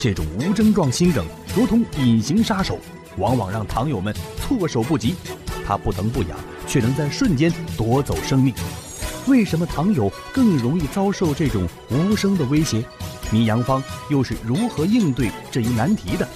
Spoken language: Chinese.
这种无症状新梗如同隐形杀手，往往让糖友们措手不及。它不疼不痒，却能在瞬间夺走生命。为什么糖友更容易遭受这种无声的威胁？迷阳方又是如何应对这一难题的？